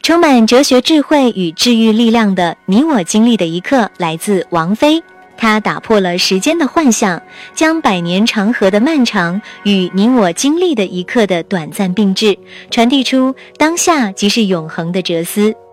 充满哲学智慧与治愈力量的你我经历的一刻来自王菲，她打破了时间的幻想，将百年长河的漫长与你我经历的一刻的短暂并置，传递出当下即是永恒的哲思。